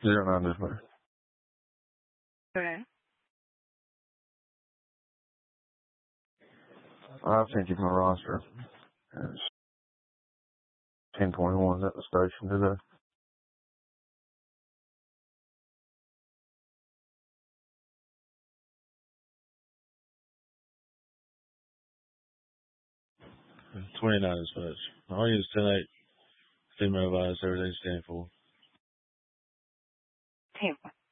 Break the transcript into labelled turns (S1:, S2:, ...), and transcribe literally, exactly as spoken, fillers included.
S1: Zero nine dispatch.
S2: Okay.
S1: I sent you my roster. It's ten twenty-one at the station today.
S3: twenty-nine dispatch. All you is ten eight. Female advised, everything's ten four.
S2: ten.